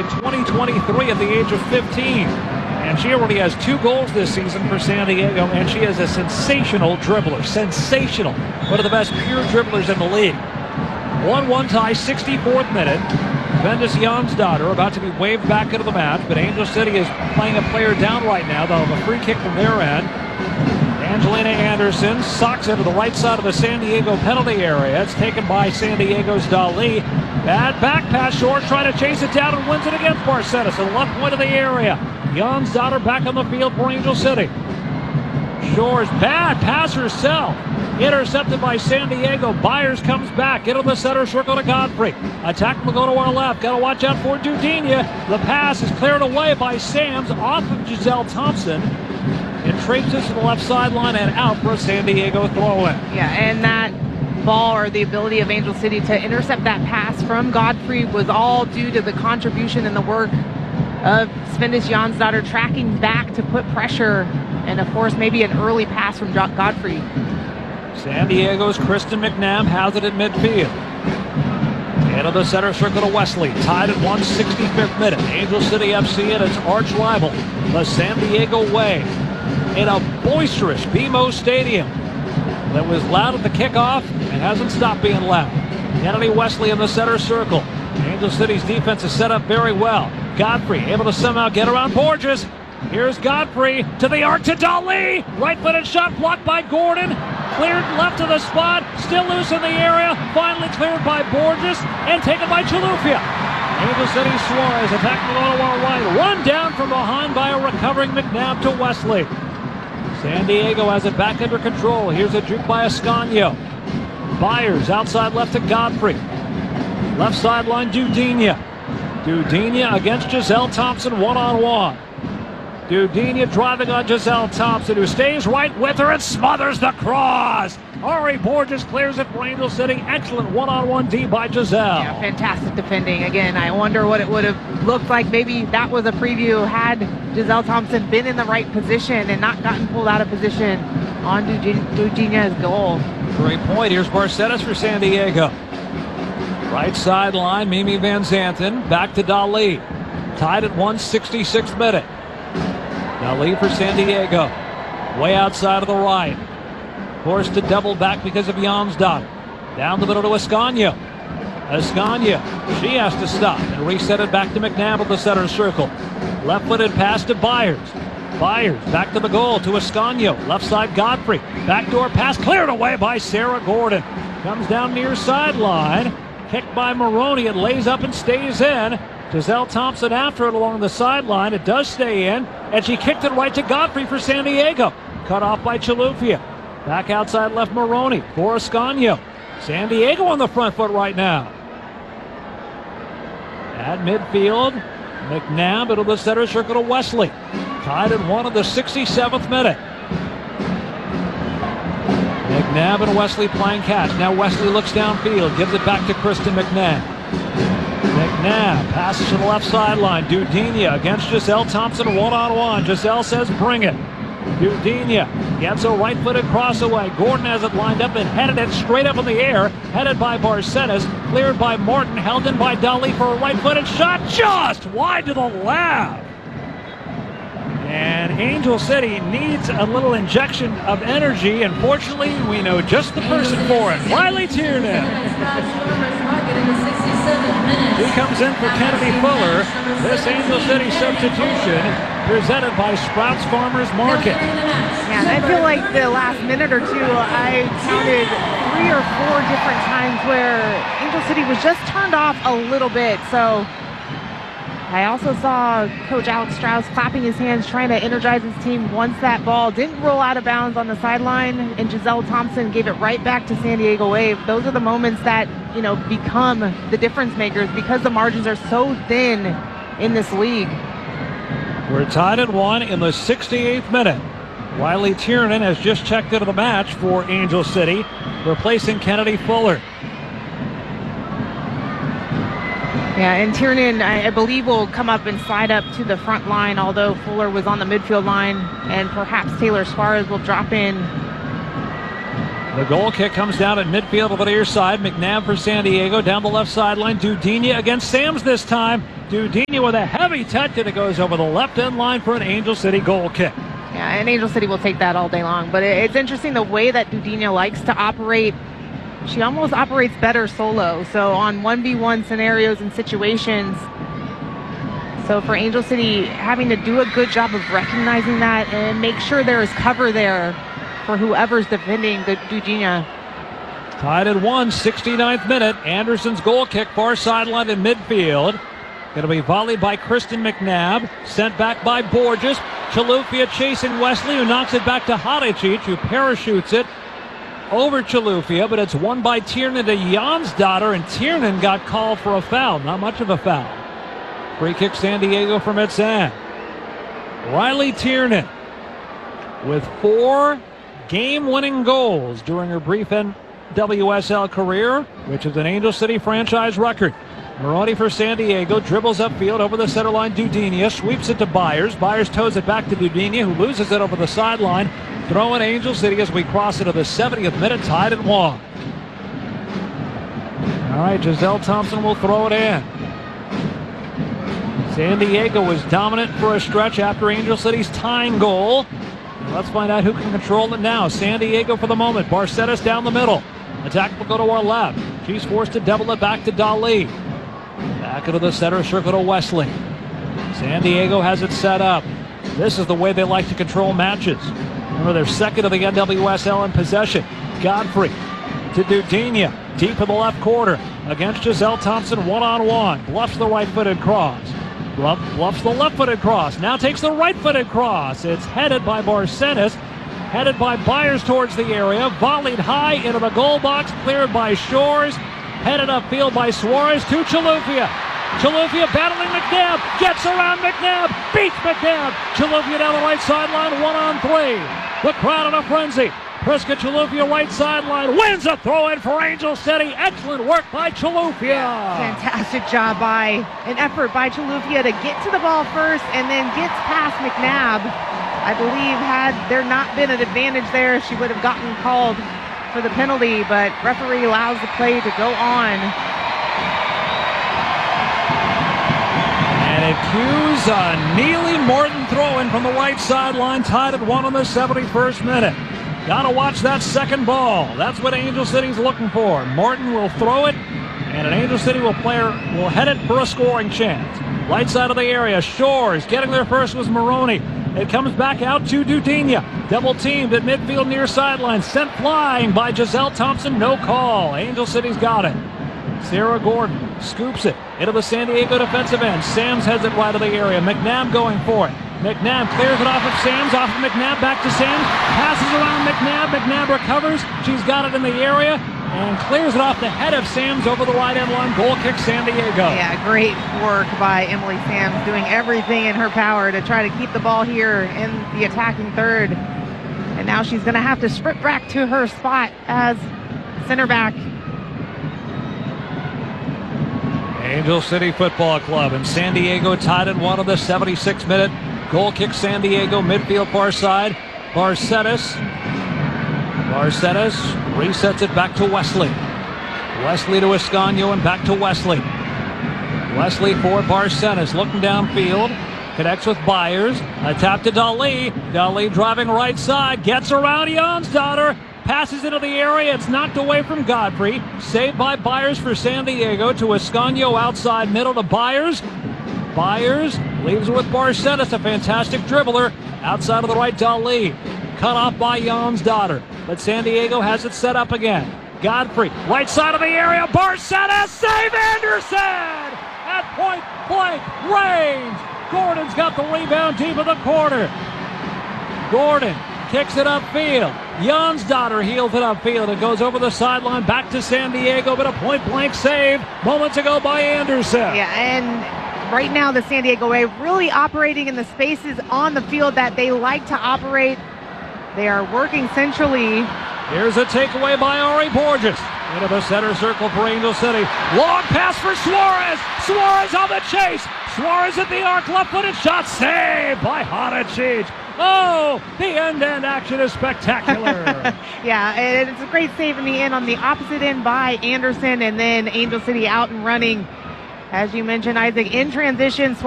2023 at the age of 15. And she already has 2 goals this season for San Diego, and she is a sensational dribbler. Sensational. One of the best pure dribblers in the league. 1-1 tie, 64th minute. Bendis Jonsdottir about to be waved back into the match, but Angel City is playing a player down right now. They'll have a free kick from their end. Angelina Anderson socks it to the right side of the San Diego penalty area. It's taken by San Diego's Dali. Bad back pass. Shores trying to chase it down and wins it against Barcetas at the left point of the area. Jonsdottir back on the field for Angel City. Shores, bad pass herself. Intercepted by San Diego. Byers comes back into the center circle to Godfrey. Attack will go to our left. Got to watch out for Dudinha. The pass is cleared away by Sams off of Giselle Thompson. It traipses to the left sideline and out for a San Diego throw-in. Yeah, and that ball, or the ability of Angel City to intercept that pass from Godfrey, was all due to the contribution and the work of Svennis Jonsdottir tracking back to put pressure, and of course maybe an early pass from Godfrey. San Diego's Kristen McNabb has it in midfield. Into the center circle to Wesley. Tied at 165th minute. Angel City FC and its arch rival, the San Diego Way, in a boisterous BMO Stadium that was loud at the kickoff and hasn't stopped being loud. Kennedy Wesley in the center circle. Angel City's defense is set up very well. Godfrey able to somehow get around Borges. Here's Godfrey to the arc to Dali. Right-footed shot blocked by Gordon. Cleared left of the spot. Still loose in the area. Finally cleared by Borges and taken by Chilufya. Angel City Suarez attacking the low right. Run down from behind by a recovering McNabb to Wesley. San Diego has it back under control. Here's a juke by Ascanio. Byers outside left to Godfrey. Left sideline Dudinha. Dudinha against Giselle Thompson one-on-one. Dudinha driving on Giselle Thompson, who stays right with her and smothers the cross. Ari Borges clears it for Angel City. Excellent one-on-one D by Giselle. Yeah, fantastic defending. Again, I wonder what it would have looked like. Maybe that was a preview had Giselle Thompson been in the right position and not gotten pulled out of position on Dudinha's goal. Great point. Here's Barcetas for San Diego. Right sideline, Mimi Van Zanten. Back to Dali. Tied at 166th minute. Dali for San Diego. Way outside of the right. Forced to double back because of Jonsdottir. Down the middle to Ascanio. Ascanio, she has to stop and reset it back to McNabb at the center circle. Left-footed pass to Byers. Byers back to the goal to Ascanio. Left side Godfrey. Backdoor pass cleared away by Sarah Gordon. Comes down near sideline. Kicked by Maroney. It lays up and stays in. Giselle Thompson after it along the sideline. It does stay in. And she kicked it right to Godfrey for San Diego. Cut off by Chilufya. Back outside left Maroney for Ascanio. San Diego on the front foot right now. At midfield, McNabb into the center circle to Wesley. Tied at 1 of the 67th minute. McNabb and Wesley playing catch. Now Wesley looks downfield, gives it back to Kristen McNabb. McNabb passes to the left sideline. Dudinha against Giselle Thompson one-on-one. Giselle says bring it. Dudinha gets a right-footed cross away. Gordon has it lined up and headed it straight up in the air. Headed by Barcetas. Cleared by Martin. Held in by Dali for a right-footed shot. Just wide to the left. And Angel City needs a little injection of energy. And fortunately, we know just the person for it. Riley Tiernan. He comes in for Kennedy Fuller. This Angel City substitution presented by Sprouts Farmers Market. Yeah, I feel like the last minute or two, I counted 3 or 4 different times where Angel City was just turned off a little bit. So I also saw Coach Alex Strauss clapping his hands, trying to energize his team once that ball didn't roll out of bounds on the sideline, and Giselle Thompson gave it right back to San Diego Wave. Those are the moments that, you know, become the difference makers because the margins are so thin in this league. We're tied at 1 in the 68th minute. Riley Tiernan has just checked into the match for Angel City, replacing Kennedy Fuller. Yeah, and Tiernan, I believe, will come up and slide up to the front line, although Fuller was on the midfield line, and perhaps Taylor Suarez will drop in. The goal kick comes down at midfield over the near side. McNabb for San Diego down the left sideline. Dudinha against Sams this time. Dudinha with a heavy touch, and it goes over the left end line for an Angel City goal kick. Yeah, and Angel City will take that all day long. But it's interesting the way that Dudinha likes to operate. She almost operates better solo. So on 1v1 scenarios and situations. So for Angel City, having to do a good job of recognizing that and make sure there is cover there for whoever's defending Dudinha. Tied at 1, 69th minute. Anderson's goal kick, far sideline in midfield. Going to be volleyed by Kristen McNabb. Sent back by Borges. Chilufya chasing Wesley, who knocks it back to Hadicic, who parachutes it over Chilufya, but it's won by Tiernan to Jansdotter, and Tiernan got called for a foul. Not much of a foul. Free kick San Diego from its end. Riley Tiernan with 4 game-winning goals during her brief NWSL career, which is an Angel City franchise record. Maroney for San Diego, dribbles upfield over the center line. Dudinha sweeps it to Byers. Byers toes it back to Dudinha, who loses it over the sideline. Throw in Angel City as we cross into the 70th minute, tied at 1. All right, Giselle Thompson will throw it in. San Diego was dominant for a stretch after Angel City's tying goal. Let's find out who can control it now. San Diego for the moment. Barcetas down the middle. Attack will go to our left. She's forced to double it back to Dali. Back into the center circle to Wesley. San Diego has it set up. This is the way they like to control matches. Remember, they're second of the NWSL in possession. Godfrey to Dudinha. Deep in the left corner against Giselle Thompson one-on-one. Bluffs the right-footed cross. Bluffs the left-footed cross. Now takes the right-footed cross. It's headed by Barcenas. Headed by Byers towards the area. Volleyed high into the goal box. Cleared by Shores. Headed upfield by Suarez to Chilufya. Chilufya battling McNabb. Gets around McNabb. Beats McNabb. Chilufya down the right sideline. 1-on-3. The crowd in a frenzy. Priska Chilufya right sideline. Wins a throw-in for Angel City. Excellent work by Chilufya. Fantastic job by an effort by Chilufya to get to the ball first and then gets past McNabb. I believe had there not been an advantage there, she would have gotten called for the penalty, but referee allows the play to go on. And it cues a Neely Morton throw-in from the right sideline, tied at 1 on the 71st minute. Gotta watch that second ball. That's what Angel City's looking for. Morton will throw it, and an Angel City will head it for a scoring chance. Right side of the area, Shores getting there first was Maroney. It comes back out to Dudinha. Double teamed at midfield near sideline. Sent flying by Giselle Thompson. No call. Angel City's got it. Sarah Gordon scoops it into the San Diego defensive end. Sams heads it right of the area. McNabb going for it. McNabb clears it off of Sams. Off of McNabb back to Sams. Passes around McNabb. McNabb recovers. She's got it in the area and clears it off the head of Sams over the right end line. Goal kick San Diego. Yeah, great work by Emily Sams, doing everything in her power to try to keep the ball here in the attacking third. And now she's going to have to sprint back to her spot as center back. Angel City Football Club and San Diego tied at 1 of the 76th minute. Goal kick San Diego, midfield far side. Barcetas resets it back to Wesley. Wesley to Escanio and back to Wesley. Wesley for Barcetas, looking downfield. Connects with Byers. A tap to Dali. Dali driving right side. Gets around Jansdotter. Passes into the area. It's knocked away from Godfrey. Saved by Byers for San Diego to Escanio outside middle to Byers. Byers leaves it with Barcetas, a fantastic dribbler. Outside of the right, Dali. Cut off by Jansdotter. But San Diego has it set up again. Godfrey, right side of the area. Barcetas, save Anderson! At point blank range. Gordon's got the rebound deep in the corner. Gordon kicks it upfield. Jansdotter heels it upfield. It goes over the sideline back to San Diego, but a point-blank save moments ago by Anderson. Yeah, and right now the San Diego Way really operating in the spaces on the field that they like to operate. They are working centrally. Here's a takeaway by Ari Borges. Into the center circle for Angel City. Long pass for Suarez. Suarez on the chase. Suarez at the arc. Left-footed shot. Saved by Hadicic. Oh, the end-to-end action is spectacular. Yeah, and it's a great save in the end on the opposite end by Anderson, and then Angel City out and running As you mentioned, Isaac, in transition,